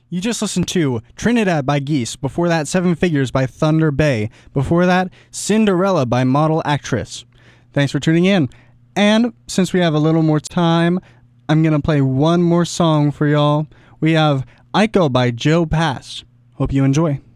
You just listened to Trinidad by Geese. Before that, Seven Figures by Thunder Bay. Before that, Cinderella by Model Actress. Thanks for tuning in. And since we have a little more time, I'm going to play one more song for y'all. We have Aiko by Joe Pass. Hope you enjoy.